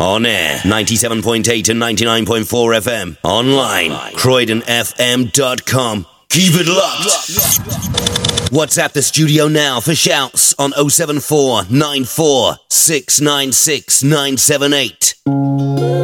On air, 97.8 and 99.4 FM. Online, CroydonFM.com. Keep it locked. WhatsApp the studio now for shouts on 074 94 696 978.